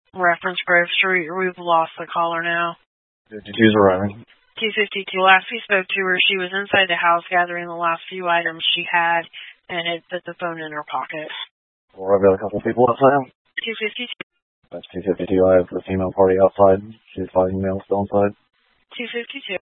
Reference Grove Street. We've lost the caller now. 52's arriving. 252. Last we spoke to her, she was inside the house gathering the last few items she had and had put the phone in her pocket. Well, I've got a couple people outside. 252. That's 252. I have the female party outside. She's fighting male still inside. 252.